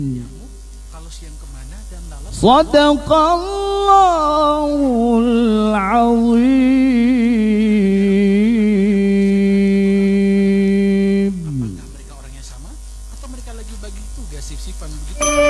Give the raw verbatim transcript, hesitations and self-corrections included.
Kalau siang kemana dan lalat? Sadaqallahul azim. Apakah mereka orang yang sama atau mereka lagi bagi tugas sip-sipan begitu?